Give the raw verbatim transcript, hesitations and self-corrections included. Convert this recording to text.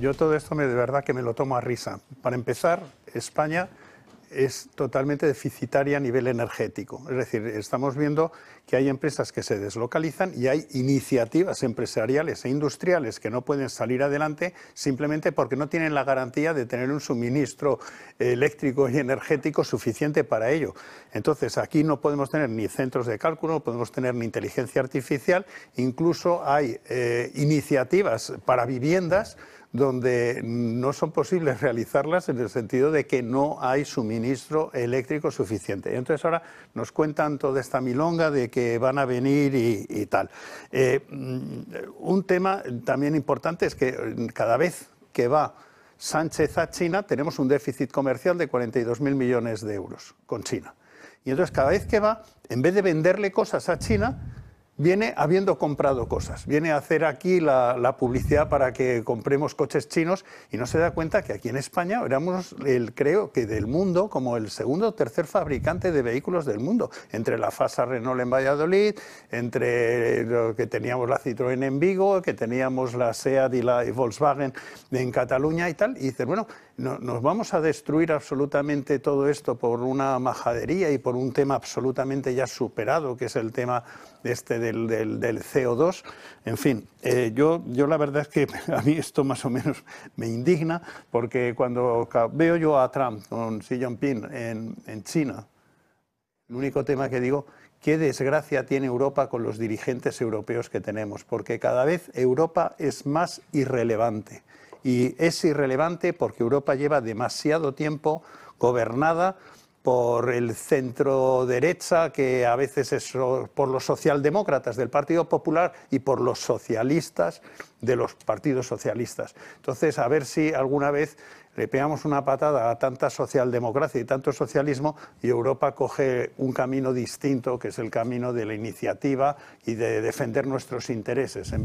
yo todo esto me, de verdad que me lo tomo a risa. Para empezar, España es totalmente deficitaria a nivel energético. Es decir, estamos viendo que hay empresas que se deslocalizan y hay iniciativas empresariales e industriales que no pueden salir adelante simplemente porque no tienen la garantía de tener un suministro eléctrico y energético suficiente para ello. Entonces, aquí no podemos tener ni centros de cálculo, no podemos tener ni inteligencia artificial, incluso hay eh, iniciativas para viviendas donde no son posibles realizarlas en el sentido de que no hay suministro eléctrico suficiente. Entonces ahora nos cuentan toda esta milonga de que van a venir y, y tal. Eh, un tema también importante es que cada vez que va Sánchez a China tenemos un déficit comercial de cuarenta y dos mil millones de euros con China. Y entonces cada vez que va, en vez de venderle cosas a China, viene habiendo comprado cosas, viene a hacer aquí la, la publicidad para que compremos coches chinos y no se da cuenta que aquí en España éramos, el, creo que del mundo, como el segundo o tercer fabricante de vehículos del mundo, entre la Fasa Renault en Valladolid, entre lo que teníamos la Citroën en Vigo, que teníamos la SEAT y la Volkswagen en Cataluña y tal, y dices, bueno, no, nos vamos a destruir absolutamente todo esto por una majadería y por un tema absolutamente ya superado, que es el tema este del, del, del C O dos. En fin, eh, yo, yo la verdad es que a mí esto más o menos me indigna, porque cuando veo yo a Trump con Xi Jinping en, en China, el único tema que digo, qué desgracia tiene Europa con los dirigentes europeos que tenemos, porque cada vez Europa es más irrelevante. Y es irrelevante porque Europa lleva demasiado tiempo gobernada por el centro derecha, que a veces es por los socialdemócratas del Partido Popular y por los socialistas de los partidos socialistas. Entonces, a ver si alguna vez le pegamos una patada a tanta socialdemocracia y tanto socialismo y Europa coge un camino distinto, que es el camino de la iniciativa y de defender nuestros intereses.